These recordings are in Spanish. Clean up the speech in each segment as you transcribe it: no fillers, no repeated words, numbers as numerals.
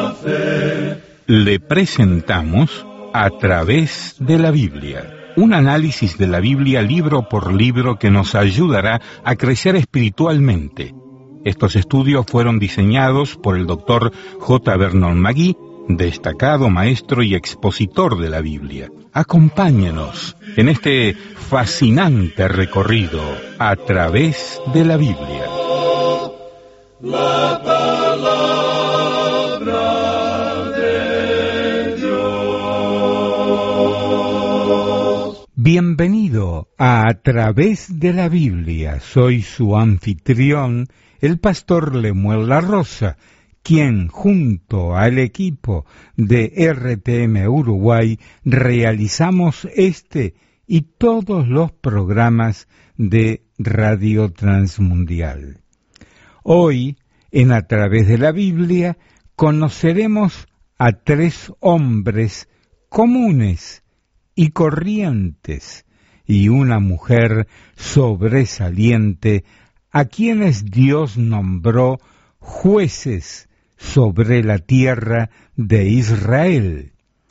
Le presentamos A través de la Biblia, un análisis de la Biblia libro por libro que nos ayudará a crecer espiritualmente. Estos estudios fueron diseñados por el Dr. J. Vernon McGee, destacado maestro y expositor de la Biblia. Acompáñenos en este fascinante recorrido a través de la Biblia. La palabra de Dios. Bienvenido a través de la Biblia. Soy su anfitrión, el pastor Lemuel La Rosa, quien junto al equipo de RTM Uruguay realizamos este y todos los programas de Radio Transmundial. Hoy, en A través de la Biblia, conoceremos a tres hombres comunes y corrientes y una mujer sobresaliente a quienes Dios nombró jueces sobre la tierra de Israel.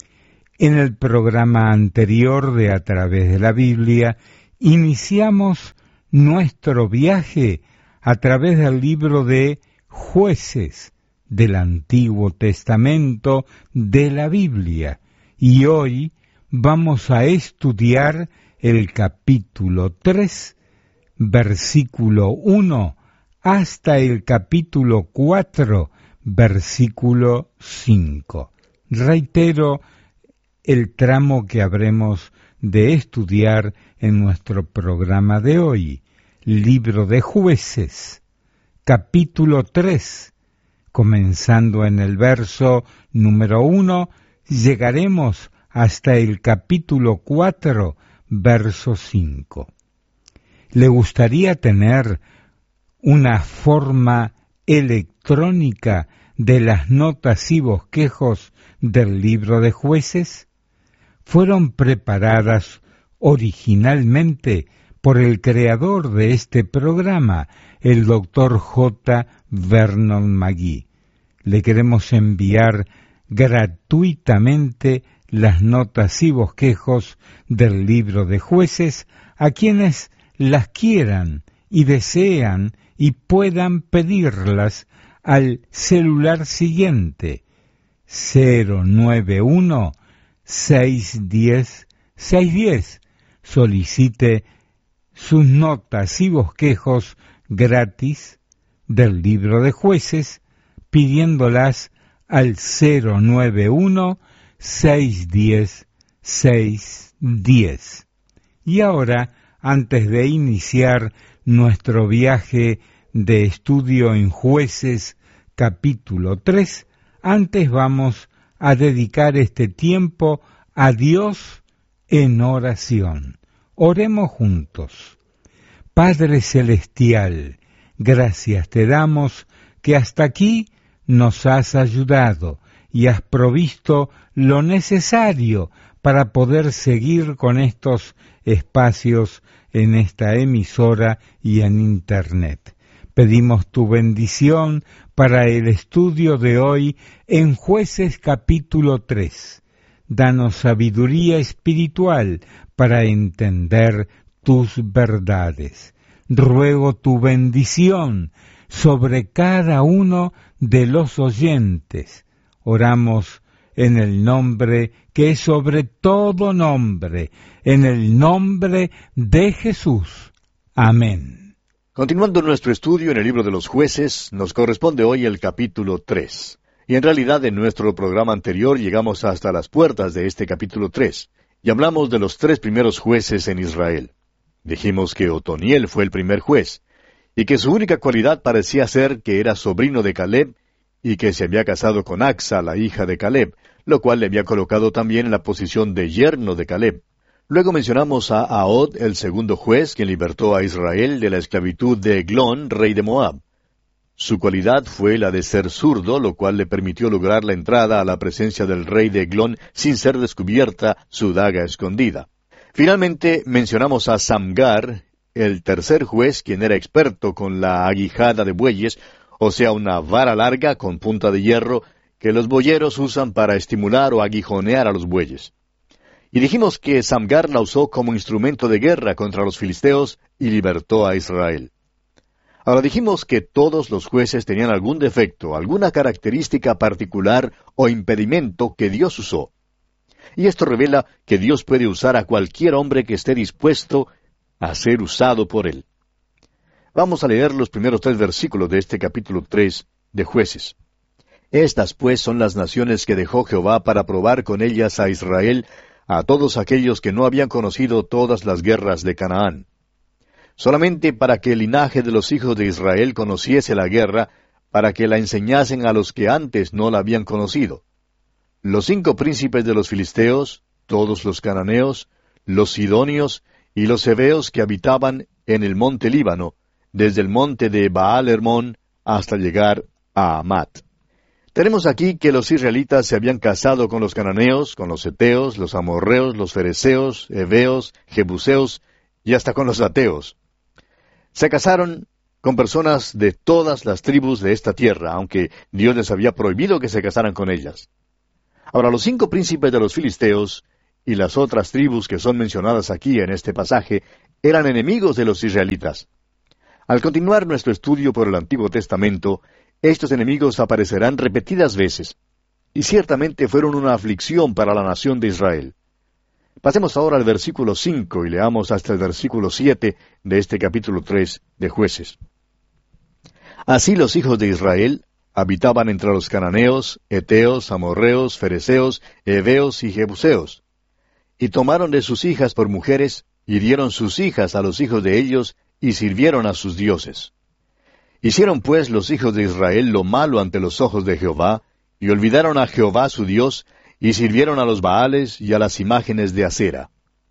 En el programa anterior de A través de la Biblia, iniciamos nuestro viaje a través del libro de Jueces del Antiguo Testamento de la Biblia, y hoy vamos a estudiar el capítulo 3, versículo 1, hasta el capítulo 4, versículo 5. Reitero el tramo que habremos de estudiar en nuestro programa de hoy. Libro de Jueces, capítulo 3, comenzando en el verso número 1, llegaremos hasta el capítulo 4, verso 5. ¿Le gustaría tener una forma electrónica de las notas y bosquejos del libro de Jueces? Fueron preparadas originalmente por el creador de este programa, el Dr. J. Vernon McGee. Le queremos enviar gratuitamente las notas y bosquejos del libro de Jueces a quienes las quieran y desean y puedan pedirlas al celular siguiente 091-610-610. Solicite sus notas y bosquejos gratis del libro de Jueces pidiéndolas al 091-610-610. Y ahora, antes de iniciar nuestro viaje de estudio en Jueces capítulo 3, antes vamos a dedicar este tiempo a Dios en oración. Oremos juntos. Padre Celestial, gracias te damos que hasta aquí nos has ayudado y has provisto lo necesario para poder seguir con estos espacios en esta emisora y en Internet. Pedimos tu bendición para el estudio de hoy en Jueces capítulo 3. Danos sabiduría espiritual para entender tus verdades. Ruego tu bendición sobre cada uno de los oyentes. Oramos en el nombre que es sobre todo nombre, en el nombre de Jesús. Amén. Continuando nuestro estudio en el libro de los Jueces, nos corresponde hoy el capítulo 3. Y en realidad en nuestro programa anterior llegamos hasta las puertas de este capítulo 3, y hablamos de los 3 primeros jueces en Israel. Dijimos que Otoniel fue el primer juez, y que su única cualidad parecía ser que era sobrino de Caleb, y que se había casado con Axa, la hija de Caleb, lo cual le había colocado también en la posición de yerno de Caleb. Luego mencionamos a Ahod, el segundo juez, quien libertó a Israel de la esclavitud de Eglón, rey de Moab. Su cualidad fue la de ser zurdo, lo cual le permitió lograr la entrada a la presencia del rey de Eglón sin ser descubierta su daga escondida. Finalmente mencionamos a Samgar, el tercer juez, quien era experto con la aguijada de bueyes, o sea, una vara larga con punta de hierro, que los boyeros usan para estimular o aguijonear a los bueyes. Y dijimos que Samgar la usó como instrumento de guerra contra los filisteos y libertó a Israel. Ahora dijimos que todos los jueces tenían algún defecto, alguna característica particular o impedimento que Dios usó. Y esto revela que Dios puede usar a cualquier hombre que esté dispuesto a ser usado por Él. Vamos a leer los primeros 3 versículos de este capítulo 3 de Jueces. Estas pues son las naciones que dejó Jehová para probar con ellas a Israel, a todos aquellos que no habían conocido todas las guerras de Canaán. Solamente para que el linaje de los hijos de Israel conociese la guerra, para que la enseñasen a los que antes no la habían conocido. Los 5 príncipes de los filisteos, todos los cananeos, los sidonios y los heveos que habitaban en el monte Líbano, desde el monte de Baal Hermón hasta llegar a Amat. Tenemos aquí que los israelitas se habían casado con los cananeos, con los heteos, los amorreos, los fereceos, heveos, jebuseos y hasta con los ateos. Se casaron con personas de todas las tribus de esta tierra, aunque Dios les había prohibido que se casaran con ellas. Ahora, los 5 príncipes de los filisteos y las otras tribus que son mencionadas aquí en este pasaje eran enemigos de los israelitas. Al continuar nuestro estudio por el Antiguo Testamento, estos enemigos aparecerán repetidas veces, y ciertamente fueron una aflicción para la nación de Israel. Pasemos ahora al versículo 5 y leamos hasta el versículo 7 de este capítulo 3 de Jueces. Así los hijos de Israel habitaban entre los cananeos, heteos, amorreos, fereceos, heveos y jebuseos. Y tomaron de sus hijas por mujeres, y dieron sus hijas a los hijos de ellos, y sirvieron a sus dioses. Hicieron pues los hijos de Israel lo malo ante los ojos de Jehová, y olvidaron a Jehová su Dios, y sirvieron a los Baales y a las imágenes de acera.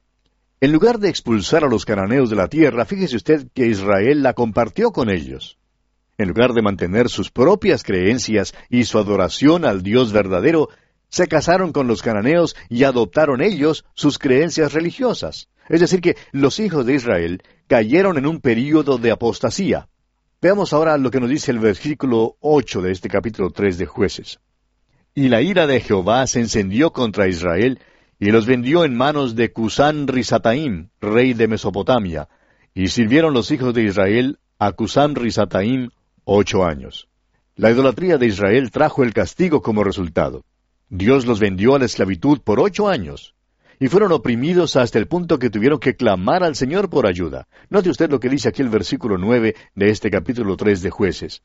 En lugar de expulsar a los cananeos de la tierra, fíjese usted que Israel la compartió con ellos. En lugar de mantener sus propias creencias y su adoración al Dios verdadero, se casaron con los cananeos y adoptaron ellos sus creencias religiosas. Es decir, que los hijos de Israel cayeron en un período de apostasía. Veamos ahora lo que nos dice el versículo 8 de este capítulo 3 de Jueces. Y la ira de Jehová se encendió contra Israel, y los vendió en manos de Cusán Risataim, rey de Mesopotamia, y sirvieron los hijos de Israel a Cusán Risataim 8 años. La idolatría de Israel trajo el castigo como resultado. Dios los vendió a la esclavitud por 8 años, y fueron oprimidos hasta el punto que tuvieron que clamar al Señor por ayuda. Note usted lo que dice aquí el versículo 9 de este capítulo 3 de Jueces.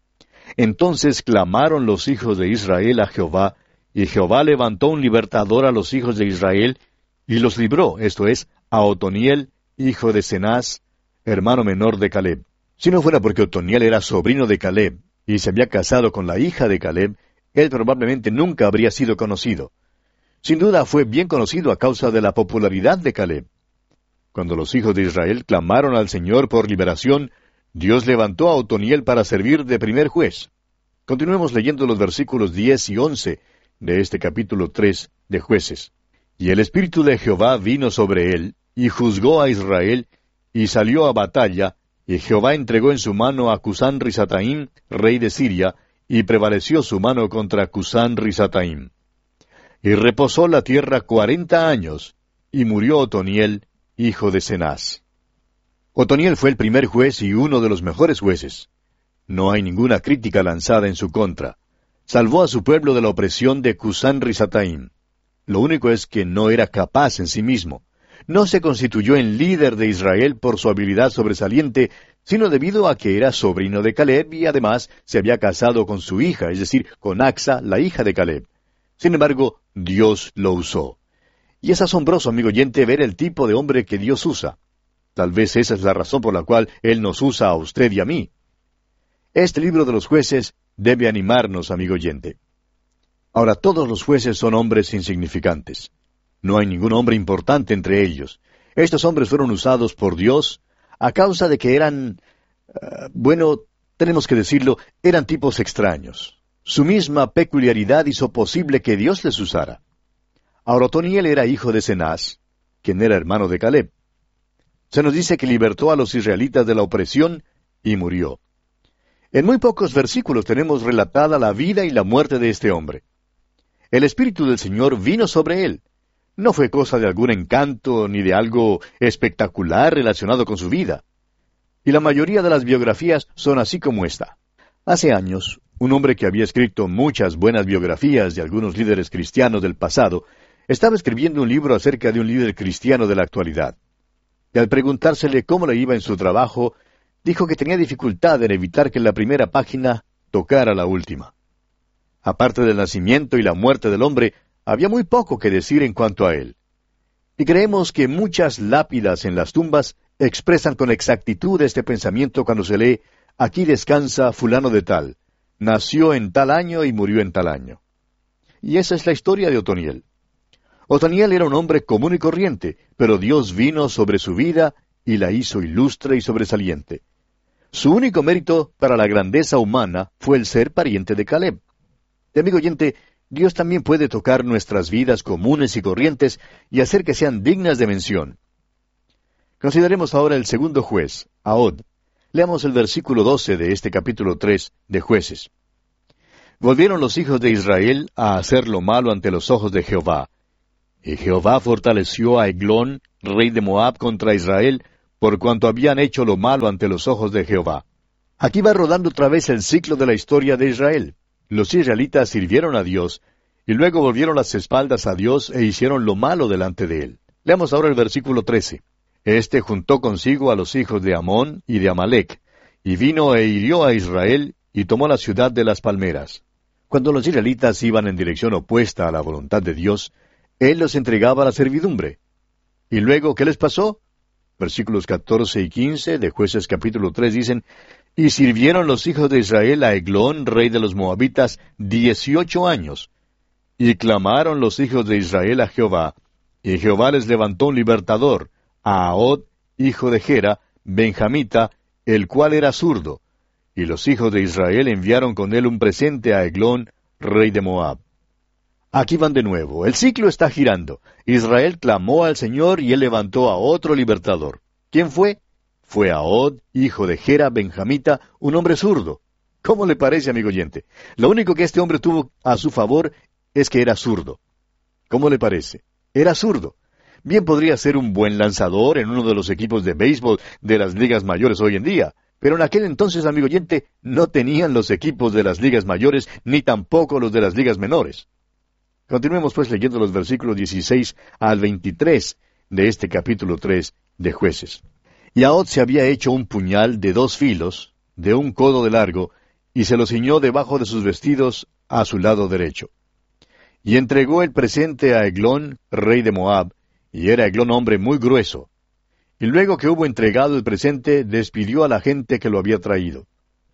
Entonces clamaron los hijos de Israel a Jehová, y Jehová levantó un libertador a los hijos de Israel, y los libró, esto es, a Otoniel, hijo de Cenaz, hermano menor de Caleb. Si no fuera porque Otoniel era sobrino de Caleb, y se había casado con la hija de Caleb, él probablemente nunca habría sido conocido. Sin duda fue bien conocido a causa de la popularidad de Caleb. Cuando los hijos de Israel clamaron al Señor por liberación, Dios levantó a Otoniel para servir de primer juez. Continuemos leyendo los versículos 10 y 11 de este capítulo 3 de Jueces. Y el Espíritu de Jehová vino sobre él, y juzgó a Israel, y salió a batalla, y Jehová entregó en su mano a Cusán Risataim, rey de Siria, y prevaleció su mano contra Cusán Risataim. Y reposó la tierra 40 años, y murió Otoniel, hijo de Cenaz. Otoniel fue el primer juez y uno de los mejores jueces. No hay ninguna crítica lanzada en su contra. Salvó a su pueblo de la opresión de Cusán Risataim. Lo único es que no era capaz en sí mismo. No se constituyó en líder de Israel por su habilidad sobresaliente, sino debido a que era sobrino de Caleb y además se había casado con su hija, es decir, con Axa, la hija de Caleb. Sin embargo, Dios lo usó. Y es asombroso, amigo oyente, ver el tipo de hombre que Dios usa. Tal vez esa es la razón por la cual Él nos usa a usted y a mí. Este libro de los jueces debe animarnos, amigo oyente. Ahora, todos los jueces son hombres insignificantes. No hay ningún hombre importante entre ellos. Estos hombres fueron usados por Dios a causa de que eran, tenemos que decirlo, eran tipos extraños. Su misma peculiaridad hizo posible que Dios les usara. Ahora, Otoniel era hijo de Cenaz, quien era hermano de Caleb. Se nos dice que libertó a los israelitas de la opresión y murió. En muy pocos versículos tenemos relatada la vida y la muerte de este hombre. El Espíritu del Señor vino sobre él. No fue cosa de algún encanto ni de algo espectacular relacionado con su vida. Y la mayoría de las biografías son así como esta. Hace años, un hombre que había escrito muchas buenas biografías de algunos líderes cristianos del pasado, estaba escribiendo un libro acerca de un líder cristiano de la actualidad. Y al preguntársele cómo le iba en su trabajo, dijo que tenía dificultad en evitar que la primera página tocara la última. Aparte del nacimiento y la muerte del hombre, había muy poco que decir en cuanto a él. Y creemos que muchas lápidas en las tumbas expresan con exactitud este pensamiento cuando se lee: aquí descansa fulano de tal, nació en tal año y murió en tal año. Y esa es la historia de Otoniel. Otoniel era un hombre común y corriente, pero Dios vino sobre su vida y la hizo ilustre y sobresaliente. Su único mérito para la grandeza humana fue el ser pariente de Caleb. Y, amigo oyente, Dios también puede tocar nuestras vidas comunes y corrientes y hacer que sean dignas de mención. Consideremos ahora el segundo juez, Ahod. Leamos el versículo 12 de este capítulo 3 de Jueces. Volvieron los hijos de Israel a hacer lo malo ante los ojos de Jehová. Y Jehová fortaleció a Eglón, rey de Moab, contra Israel, por cuanto habían hecho lo malo ante los ojos de Jehová. Aquí va rodando otra vez el ciclo de la historia de Israel. Los israelitas sirvieron a Dios, y luego volvieron las espaldas a Dios e hicieron lo malo delante de él. Leamos ahora el versículo 13. Este juntó consigo a los hijos de Amón y de Amalec, y vino e hirió a Israel, y tomó la ciudad de las palmeras. Cuando los israelitas iban en dirección opuesta a la voluntad de Dios, él los entregaba a la servidumbre. ¿Y luego qué les pasó? Versículos 14 y 15 de Jueces capítulo 3 dicen: y sirvieron los hijos de Israel a Eglón, rey de los Moabitas, 18 años. Y clamaron los hijos de Israel a Jehová, y Jehová les levantó un libertador, a Ahod, hijo de Gera, benjamita, el cual era zurdo. Y los hijos de Israel enviaron con él un presente a Eglón, rey de Moab. Aquí van de nuevo, el ciclo está girando. Israel clamó al Señor y él levantó a otro libertador. ¿Quién fue? Fue Ahod, hijo de Gera, benjamita, un hombre zurdo. ¿Cómo le parece, amigo oyente? Lo único que este hombre tuvo a su favor es que era zurdo. ¿Cómo le parece? Era zurdo. Bien podría ser un buen lanzador en uno de los equipos de béisbol de las ligas mayores hoy en día. Pero en aquel entonces, amigo oyente, no tenían los equipos de las ligas mayores, ni tampoco los de las ligas menores. Continuemos pues leyendo los versículos 16 al 23 de este capítulo 3 de Jueces. Y Ahod se había hecho un puñal de 2 filos, de 1 codo de largo, y se lo ciñó debajo de sus vestidos a su lado derecho. Y entregó el presente a Eglón, rey de Moab, y era Eglón hombre muy grueso. Y luego que hubo entregado el presente, despidió a la gente que lo había traído.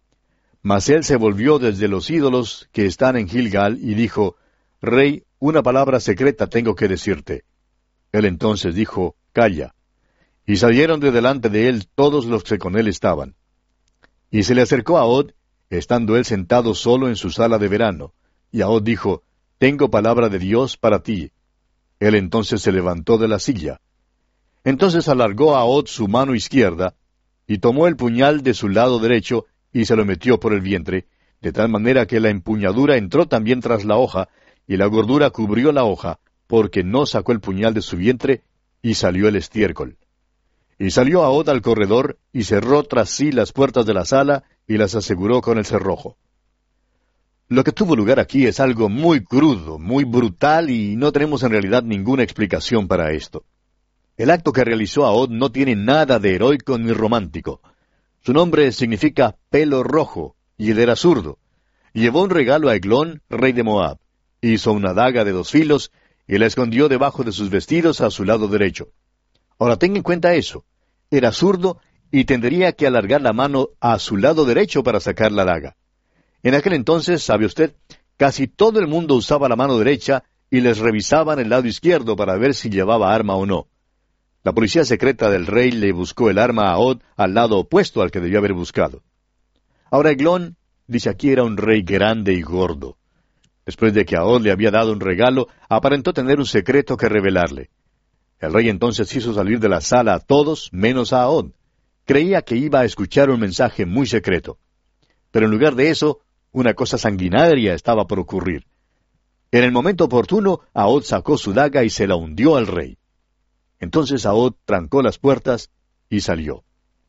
Mas él se volvió desde los ídolos que están en Gilgal, y dijo: Rey, una palabra secreta tengo que decirte. Él entonces dijo: Calla. Y salieron de delante de él todos los que con él estaban. Y se le acercó a Ahod, estando él sentado solo en su sala de verano. Y Ahod dijo: Tengo palabra de Dios para ti. Él entonces se levantó de la silla. Entonces alargó a Ahod su mano izquierda, y tomó el puñal de su lado derecho, y se lo metió por el vientre, de tal manera que la empuñadura entró también tras la hoja, y la gordura cubrió la hoja, porque no sacó el puñal de su vientre, y salió el estiércol. Y salió Ahod al corredor, y cerró tras sí las puertas de la sala, y las aseguró con el cerrojo. Lo que tuvo lugar aquí es algo muy crudo, muy brutal, y no tenemos en realidad ninguna explicación para esto. El acto que realizó Ahod no tiene nada de heroico ni romántico. Su nombre significa pelo rojo, y él era zurdo. Llevó un regalo a Eglón, rey de Moab. Hizo una daga de 2 filos, y la escondió debajo de sus vestidos a su lado derecho. Ahora tenga en cuenta eso. Era zurdo y tendría que alargar la mano a su lado derecho para sacar la daga. En aquel entonces, ¿sabe usted? Casi todo el mundo usaba la mano derecha y les revisaban el lado izquierdo para ver si llevaba arma o no. La policía secreta del rey le buscó el arma a Ahod al lado opuesto al que debió haber buscado. Ahora Eglón, dice aquí, era un rey grande y gordo. Después de que Ahod le había dado un regalo, aparentó tener un secreto que revelarle. El rey entonces hizo salir de la sala a todos, menos a Ahod. Creía que iba a escuchar un mensaje muy secreto. Pero en lugar de eso, una cosa sanguinaria estaba por ocurrir. En el momento oportuno, Ahod sacó su daga y se la hundió al rey. Entonces Ahod trancó las puertas y salió.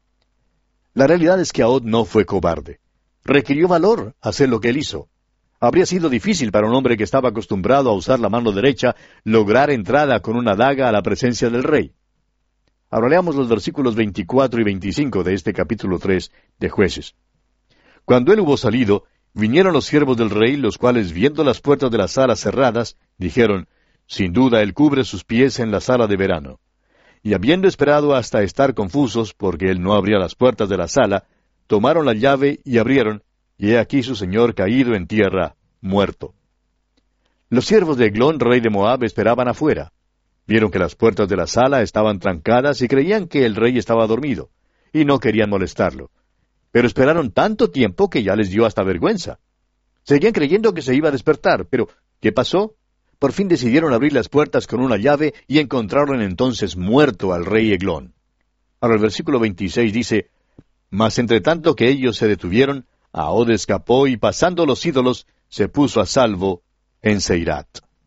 La realidad es que Ahod no fue cobarde. Requirió valor hacer lo que él hizo. Habría sido difícil para un hombre que estaba acostumbrado a usar la mano derecha lograr entrada con una daga a la presencia del rey. Ahora leamos los versículos 24 y 25 de este capítulo 3 de Jueces. Cuando él hubo salido, vinieron los siervos del rey, los cuales, viendo las puertas de la sala cerradas, dijeron, sin duda él cubre sus pies en la sala de verano. Y habiendo esperado hasta estar confusos, porque él no abría las puertas de la sala, tomaron la llave y abrieron, y he aquí su señor caído en tierra, muerto. Los siervos de Eglón, rey de Moab, esperaban afuera. Vieron que las puertas de la sala estaban trancadas y creían que el rey estaba dormido, y no querían molestarlo. Pero esperaron tanto tiempo que ya les dio hasta vergüenza. Seguían creyendo que se iba a despertar, pero ¿qué pasó? Por fin decidieron abrir las puertas con una llave y encontraron entonces muerto al rey Eglón. Ahora el versículo 26 dice, mas entre tanto que ellos se detuvieron, Ahod escapó y pasando los ídolos, se puso a salvo en Seirat.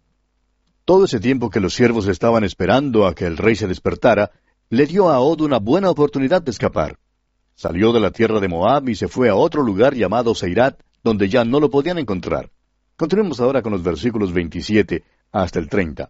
Todo ese tiempo que los siervos estaban esperando a que el rey se despertara, le dio a Ahod una buena oportunidad de escapar. Salió de la tierra de Moab y se fue a otro lugar llamado Seirat, donde ya no lo podían encontrar. Continuemos ahora con los versículos 27 hasta el 30.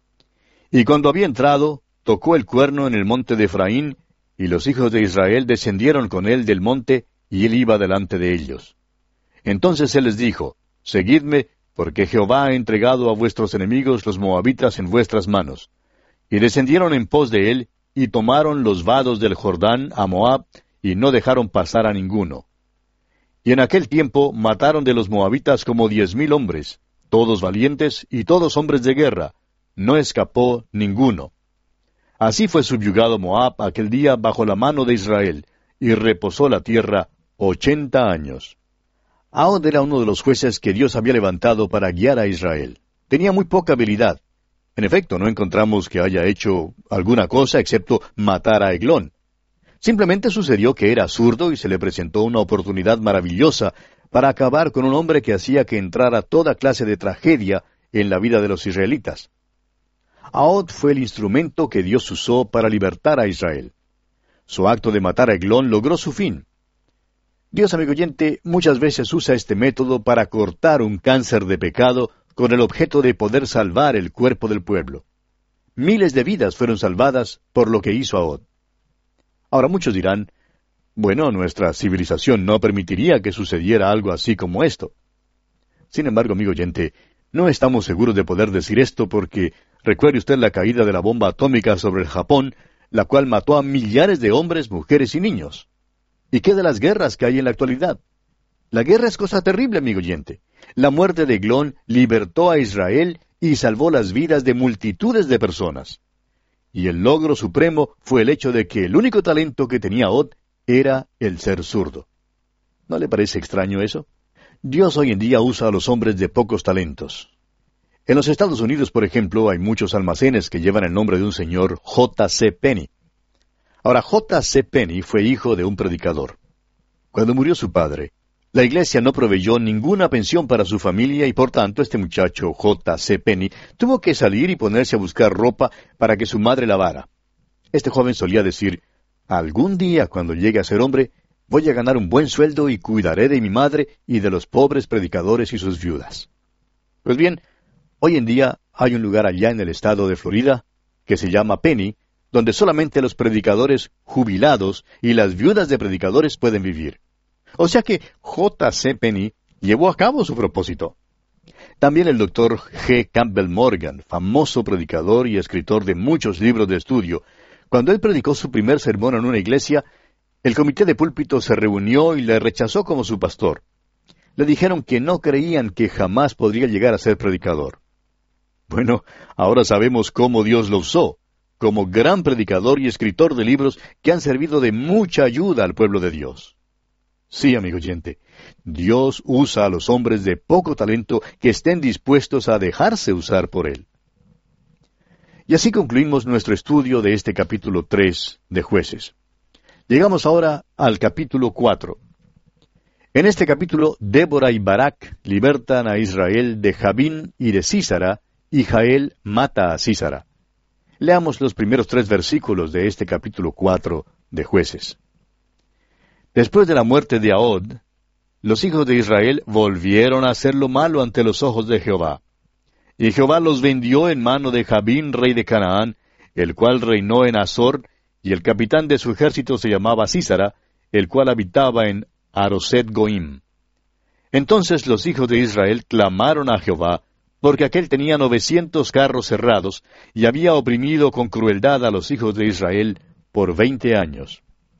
Y cuando había entrado, tocó el cuerno en el monte de Efraín, y los hijos de Israel descendieron con él del monte, y él iba delante de ellos. Entonces él les dijo, seguidme, porque Jehová ha entregado a vuestros enemigos los moabitas en vuestras manos. Y descendieron en pos de él, y tomaron los vados del Jordán a Moab, y no dejaron pasar a ninguno. Y en aquel tiempo mataron de los moabitas como 10,000 hombres, todos valientes y todos hombres de guerra, no escapó ninguno. Así fue subyugado Moab aquel día bajo la mano de Israel, y reposó la tierra 80 años. Ahod era uno de los jueces que Dios había levantado para guiar a Israel. Tenía muy poca habilidad. En efecto, no encontramos que haya hecho alguna cosa excepto matar a Eglón. Simplemente sucedió que era zurdo y se le presentó una oportunidad maravillosa para acabar con un hombre que hacía que entrara toda clase de tragedia en la vida de los israelitas. Ahod fue el instrumento que Dios usó para libertar a Israel. Su acto de matar a Eglón logró su fin. Dios, amigo oyente, muchas veces usa este método para cortar un cáncer de pecado con el objeto de poder salvar el cuerpo del pueblo. Miles de vidas fueron salvadas por lo que hizo Ahod. Ahora muchos dirán, bueno, nuestra civilización no permitiría que sucediera algo así como esto. Sin embargo, amigo oyente, no estamos seguros de poder decir esto porque recuerde usted la caída de la bomba atómica sobre el Japón, la cual mató a millares de hombres, mujeres y niños. ¿Y qué de las guerras que hay en la actualidad? La guerra es cosa terrible, amigo oyente. La muerte de Eglón libertó a Israel y salvó las vidas de multitudes de personas. Y el logro supremo fue el hecho de que el único talento que tenía Ahod era el ser zurdo. ¿No le parece extraño eso? Dios hoy en día usa a los hombres de pocos talentos. En los Estados Unidos, por ejemplo, hay muchos almacenes que llevan el nombre de un señor J.C. Penney. Ahora, J.C. Penney fue hijo de un predicador. Cuando murió su padre, la iglesia no proveyó ninguna pensión para su familia y por tanto este muchacho J.C. Penney tuvo que salir y ponerse a buscar ropa para que su madre lavara. Este joven solía decir, algún día cuando llegue a ser hombre, voy a ganar un buen sueldo y cuidaré de mi madre y de los pobres predicadores y sus viudas. Pues bien, hoy en día hay un lugar allá en el estado de Florida que se llama Penney, donde solamente los predicadores jubilados y las viudas de predicadores pueden vivir. O sea que J.C. Penney llevó a cabo su propósito. También el doctor G. Campbell Morgan, famoso predicador y escritor de muchos libros de estudio, cuando él predicó su primer sermón en una iglesia, el comité de púlpito se reunió y le rechazó como su pastor. Le dijeron que no creían que jamás podría llegar a ser predicador. Bueno, ahora sabemos cómo Dios lo usó, como gran predicador y escritor de libros que han servido de mucha ayuda al pueblo de Dios. Sí, amigo oyente, Dios usa a los hombres de poco talento que estén dispuestos a dejarse usar por Él. Y así concluimos nuestro estudio de este capítulo 3 de Jueces. Llegamos ahora al capítulo 4. En este capítulo, Débora y Barak libertan a Israel de Jabín y de Sísara, y Jael mata a Sísara. Leamos los primeros 3 versículos de este capítulo 4 de Jueces. Después de la muerte de Ahod, los hijos de Israel volvieron a hacer lo malo ante los ojos de Jehová. Y Jehová los vendió en mano de Jabín, rey de Canaán, el cual reinó en Azor, y el capitán de su ejército se llamaba Sísara, el cual habitaba en Aroset Goim. Entonces los hijos de Israel clamaron a Jehová, porque aquél tenía 900 carros cerrados, y había oprimido con crueldad a los hijos de Israel por 20 años.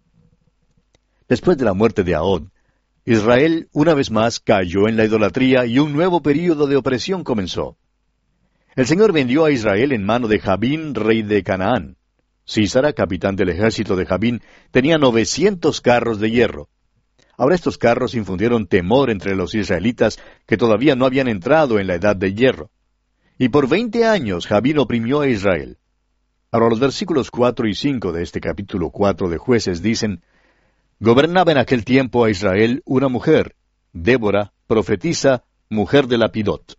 Después de la muerte de Ahod, Israel una vez más cayó en la idolatría y un nuevo período de opresión comenzó. El Señor vendió a Israel en mano de Jabín, rey de Canaán. Sísara, capitán del ejército de Jabín, tenía 900 carros de hierro. Ahora estos carros infundieron temor entre los israelitas que todavía no habían entrado en la edad de hierro. Y por 20 años Jabín oprimió a Israel. Ahora los versículos 4 y 5 de este capítulo 4 de Jueces dicen: Gobernaba en aquel tiempo a Israel una mujer, Débora, profetisa, mujer de Lapidot.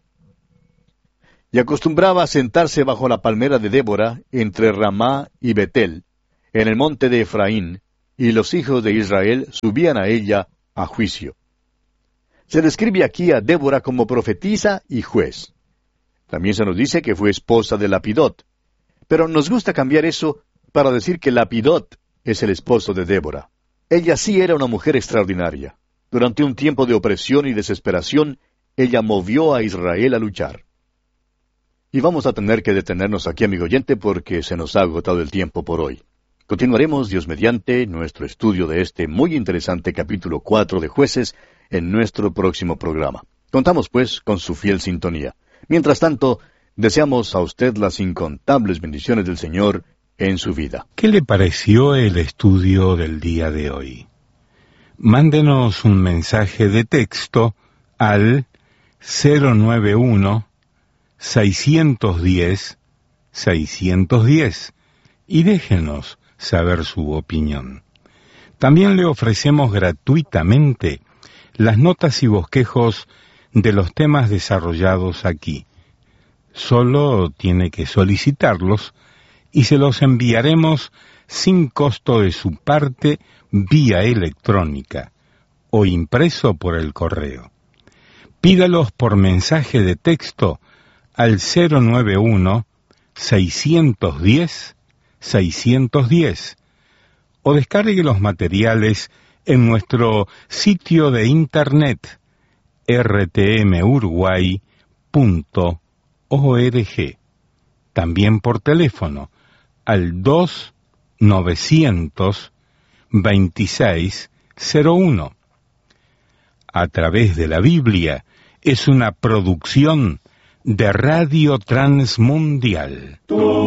Y acostumbraba a sentarse bajo la palmera de Débora, entre Ramá y Betel, en el monte de Efraín, y los hijos de Israel subían a ella a juicio. Se describe aquí a Débora como profetisa y juez. También se nos dice que fue esposa de Lapidot. Pero nos gusta cambiar eso para decir que Lapidot es el esposo de Débora. Ella sí era una mujer extraordinaria. Durante un tiempo de opresión y desesperación, ella movió a Israel a luchar. Y vamos a tener que detenernos aquí, amigo oyente, porque se nos ha agotado el tiempo por hoy. Continuaremos, Dios mediante, nuestro estudio de este muy interesante capítulo 4 de Jueces en nuestro próximo programa. Contamos, pues, con su fiel sintonía. Mientras tanto, deseamos a usted las incontables bendiciones del Señor en su vida. ¿Qué le pareció el estudio del día de hoy? Mándenos un mensaje de texto al 091-610-610 y déjenos saber su opinión. También le ofrecemos gratuitamente las notas y bosquejos de los temas desarrollados aquí. Solo tiene que solicitarlos y se los enviaremos sin costo de su parte vía electrónica o impreso por el correo. Pídalos por mensaje de texto al 091-610-610 o descargue los materiales en nuestro sitio de internet rtmuruguay.org. También por teléfono al 2-900-2601. A través de la Biblia es una producción de Radio Transmundial.